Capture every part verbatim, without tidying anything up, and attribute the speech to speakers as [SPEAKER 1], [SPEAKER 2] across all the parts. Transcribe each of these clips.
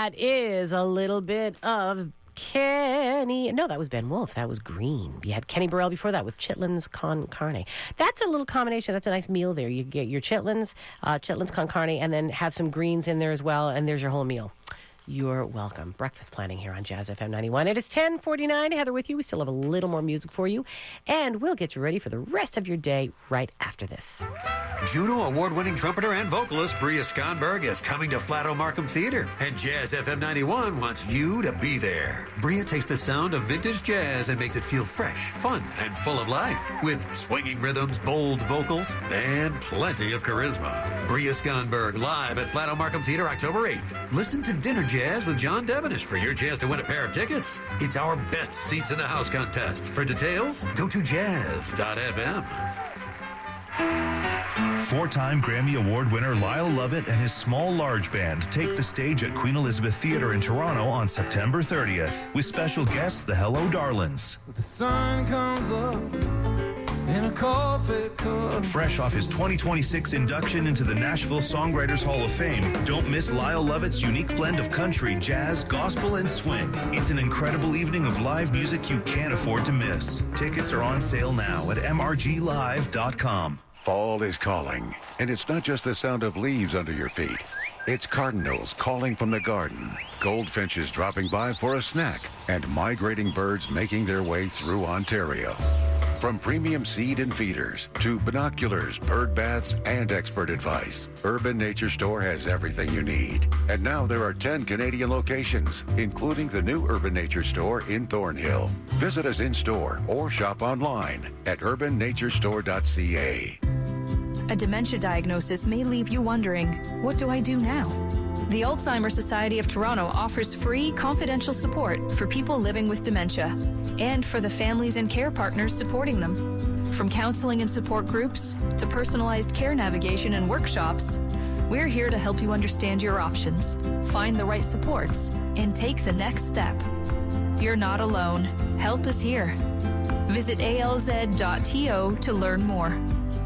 [SPEAKER 1] That is a little bit of Kenny. No, that was Ben Wolf. That was Green. You had Kenny Burrell before that with chitlins con carne. That's a little combination. That's a nice meal there. You get your chitlins, uh, chitlins con carne, and then have some greens in there as well, and there's your whole meal. You're welcome. Breakfast planning here on Jazz F M ninety-one. It is ten forty-nine. Heather with you. We still have a little more music for you, and we'll get you ready for the rest of your day right after this.
[SPEAKER 2] Juno award-winning trumpeter and vocalist Bria Skonberg is coming to Flato Markham Theater, and Jazz F M ninety-one wants you to be there. Bria takes the sound of vintage jazz and makes it feel fresh, fun, and full of life, with swinging rhythms, bold vocals, and plenty of charisma. Bria Skonberg live at Flato Markham Theater October eighth. Listen to Dinner Jazz with John Devenish for your chance to win a pair of tickets. It's our best seats in the house contest. For details, go to jazz dot f m.
[SPEAKER 3] Four-time Grammy Award winner Lyle Lovett and his Small Large Band take the stage at Queen Elizabeth Theatre in Toronto on September thirtieth with special guests the Hello Darlings.
[SPEAKER 4] The sun comes up in a coffee cup.
[SPEAKER 3] Fresh off his twenty twenty-six induction into the Nashville Songwriters Hall of Fame, don't miss Lyle Lovett's unique blend of country, jazz, gospel, and swing. It's an incredible evening of live music you can't afford to miss. Tickets are on sale now at m r g live dot com.
[SPEAKER 5] Fall is calling, and it's not just the sound of leaves under your feet. It's cardinals calling from the garden, goldfinches dropping by for a snack, and migrating birds making their way through Ontario. From premium seed and feeders to binoculars, bird baths, and expert advice, Urban Nature Store has everything you need. And now there are ten Canadian locations, including the new Urban Nature Store in Thornhill. Visit us in-store or shop online at urban nature store dot c a.
[SPEAKER 6] A dementia diagnosis may leave you wondering, what do I do now? The Alzheimer's Society of Toronto offers free, confidential support for people living with dementia and for the families and care partners supporting them. From counseling and support groups to personalized care navigation and workshops, we're here to help you understand your options, find the right supports, and take the next step. You're not alone. Help is here. Visit a l z dot t o to learn more.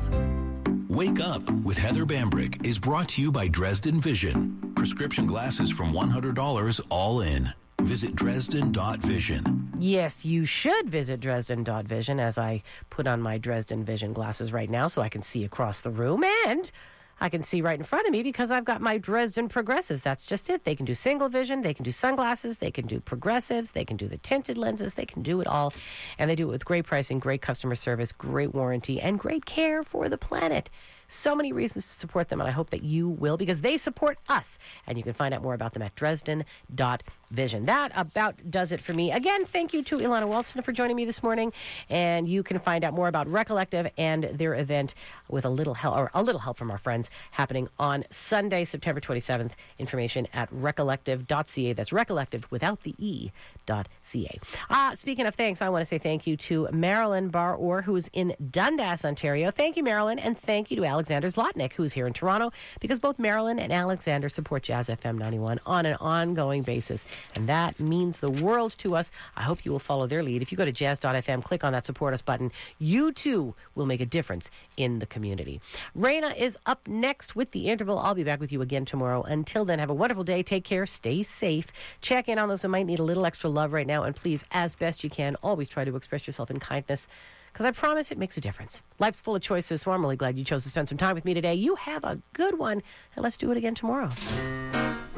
[SPEAKER 7] Wake Up with Heather Bambrick is brought to you by Dresden Vision. Prescription glasses from one hundred dollars all in. Visit Dresden dot vision.
[SPEAKER 1] Yes, you should visit Dresden dot vision as I put on my Dresden Vision glasses right now so I can see across the room, and I can see right in front of me because I've got my Dresden Progressives. That's just it. They can do single vision. They can do sunglasses. They can do progressives. They can do the tinted lenses. They can do it all. And they do it with great pricing, great customer service, great warranty, and great care for the planet. So many reasons to support them, and I hope that you will because they support us. And you can find out more about them at Dresden dot vision. That about does it for me. Again, thank you to Ilana Wellston for joining me this morning. And you can find out more about Recollective and their event with a little help, or a little help from our friends, happening on Sunday, September twenty-seventh. Information at recollective dot c a. That's Recollective without the E dot C A. Uh, speaking of thanks, I want to say thank you to Marilyn Bar-Orr, who is in Dundas, Ontario. Thank you, Marilyn, and thank you to Alexander Zlotnick, who's here in Toronto, because both Marilyn and Alexander support Jazz F M ninety-one on an ongoing basis, and that means the world to us. I hope you will follow their lead. If you go to jazz dot f m, click on that support us button, you too will make a difference in the community. Raina is up next with The Interval. I'll be back with you again tomorrow. Until then, have a wonderful day. Take care. Stay safe. Check in on those who might need a little extra love right now, and please, as best you can, always try to express yourself in kindness, because I promise it makes a difference. Life's full of choices, so I'm really glad you chose to spend some time with me today. You have a good one, and let's do it again tomorrow.